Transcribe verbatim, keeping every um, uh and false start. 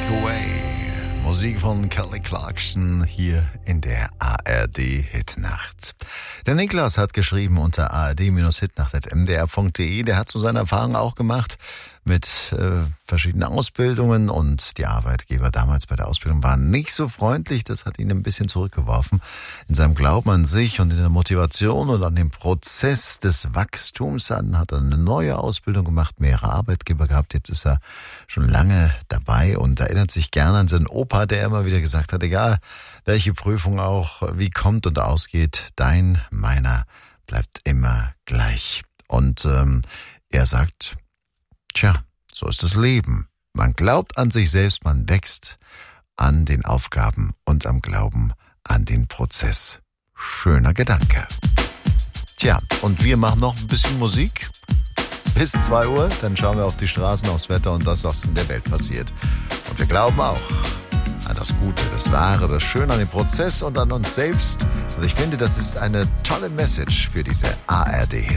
Away. Musik von Kelly Clarkson hier in der A R D-Hitnacht. Der Niklas hat geschrieben unter a r d Hitnacht at m d r punkt d e. Der hat so seine Erfahrungen auch gemacht mit äh, verschiedenen Ausbildungen und die Arbeitgeber damals bei der Ausbildung waren nicht so freundlich. Das hat ihn ein bisschen zurückgeworfen in seinem Glauben an sich und in der Motivation und an dem Prozess des Wachstums. Dann hat er eine neue Ausbildung gemacht, mehrere Arbeitgeber gehabt. Jetzt ist er schon lange dabei und erinnert sich gerne an seinen Opa, der immer wieder gesagt hat, egal welche Prüfung auch wie kommt und ausgeht, dein, meiner bleibt immer gleich. Und ähm, er sagt, tja, so ist das Leben. Man glaubt an sich selbst, man wächst an den Aufgaben und am Glauben an den Prozess. Schöner Gedanke. Tja, und wir machen noch ein bisschen Musik bis zwei Uhr. Dann schauen wir auf die Straßen, aufs Wetter und das, was in der Welt passiert. Und wir glauben auch an das Gute, das Wahre, das Schöne an dem Prozess und an uns selbst. Und ich finde, das ist eine tolle Message für diese A R D.